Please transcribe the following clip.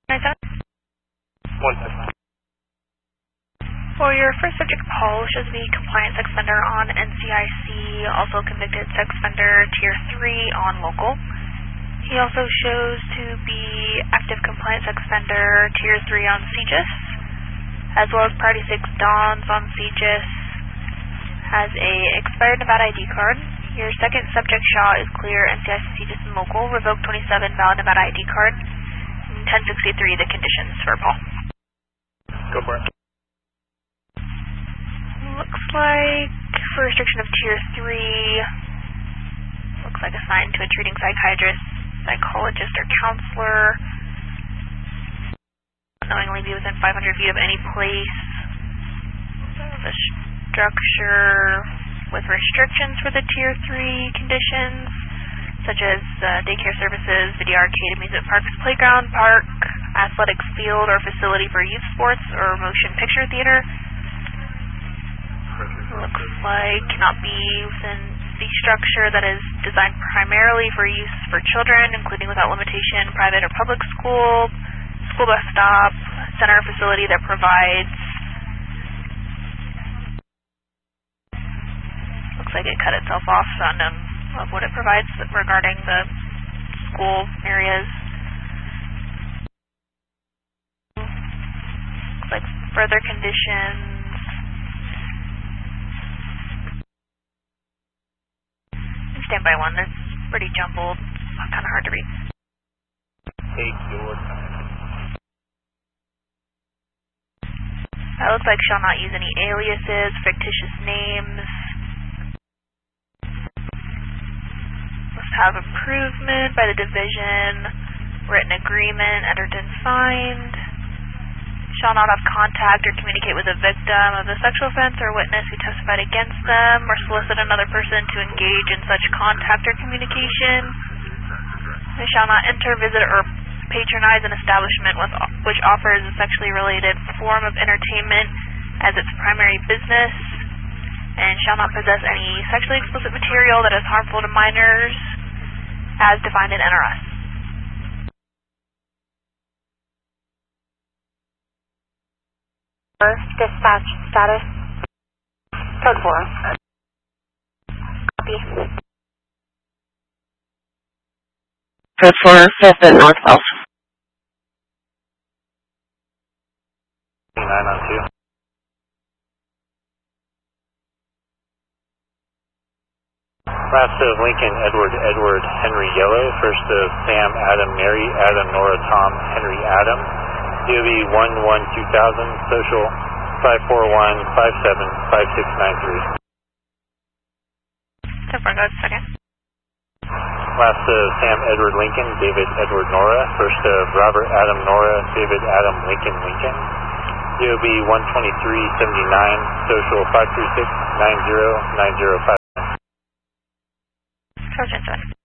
One second. For your first subject, Paul, shows to be compliant sex offender on NCIC, also convicted sex offender Tier 3 on local. He also shows to be active compliant sex offender Tier 3 on CGIS, as well as Party 6 Dons on CGIS, has a expired Nevada ID card. Your second subject, Shaw, is clear NCIC CGIS and local, revoked 27 valid Nevada ID card, 1063 the conditions for Paul. Go for it. Looks like for restriction of Tier 3, looks like assigned to a treating psychiatrist, psychologist, or counselor. Unknowingly be within 500 feet of any place. The structure with restrictions for the Tier 3 conditions, such as daycare services, video arcade, amusement parks, playground, park, athletics field, or facility for youth sports, or motion picture theater. Looks like cannot be within the structure that is designed primarily for use for children, including without limitation private or public school, school bus stop, center or facility that provides. Looks like it cut itself off of what it provides regarding the school areas. Looks like further conditions. Stand by one. That's pretty jumbled. Kind of hard to read. Take your time. It looks like shall not use any aliases, fictitious names. Must have improvement by the division. Written agreement entered and signed. Shall not have contact or communicate with a victim of the sexual offense or witness who testified against them, or solicit another person to engage in such contact or communication. They shall not enter, visit, or patronize an establishment which offers a sexually related form of entertainment as its primary business, and shall not possess any sexually explicit material that is harmful to minors as defined in NRS. Dispatch status. Code 4. Copy. Code 4, 5th and North South. 9 on 2. Last of Lincoln, Edward, Henry Yellow. First of Sam, Adam, Mary, Adam, Nora, Tom, Henry, Adam. DOB 11-2000, social 541-57-5693. So far, go second. Last of Sam, Edward, Lincoln, David, Edward, Nora. First of Robert, Adam, Nora, David, Adam, Lincoln, Lincoln. DOB 123-79, social 536-90-905. Sergeant 7.